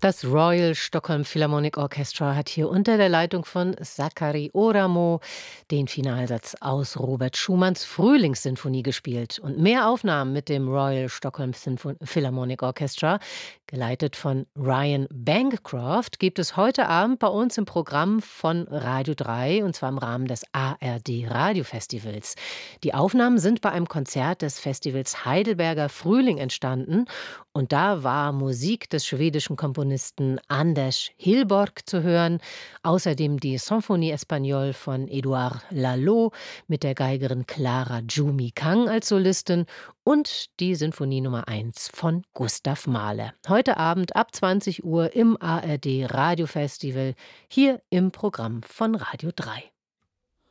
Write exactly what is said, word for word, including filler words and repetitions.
Das Royal Stockholm Philharmonic Orchestra hat hier unter der Leitung von Sakari Oramo den Finalsatz aus Robert Schumanns Frühlingssinfonie gespielt. Und mehr Aufnahmen mit dem Royal Stockholm Sinfo Philharmonic Orchestra, geleitet von Ryan Bancroft, gibt es heute Abend bei uns im Programm von Radio drei, und zwar im Rahmen des A R D Radiofestivals. Die Aufnahmen sind bei einem Konzert des Festivals Heidelberger Frühling entstanden, und da war Musik des schwedischen Komponisten Anders Hillborg zu hören, außerdem die Symphonie Espagnole von Edouard Laloux mit der Geigerin Clara Jumi Kang als Solistin und die Sinfonie Nummer eins von Gustav Mahler. Heute Abend ab zwanzig Uhr im A R D Radiofestival, hier im Programm von Radio drei.